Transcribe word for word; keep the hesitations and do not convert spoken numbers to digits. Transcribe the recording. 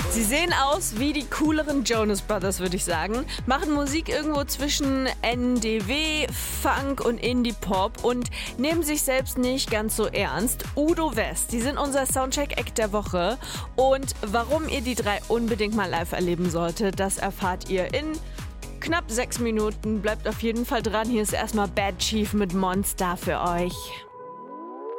Sie sehen aus wie die cooleren Jonas Brothers, würde ich sagen. Machen Musik irgendwo zwischen N D W, Funk und Indie-Pop und nehmen sich selbst nicht ganz so ernst. Udo West, die sind unser Soundcheck-Act der Woche. Und warum ihr die drei unbedingt mal live erleben solltet, das erfahrt ihr in knapp sechs Minuten. Bleibt auf jeden Fall dran. Hier ist erstmal Bad Chief mit Monster für euch.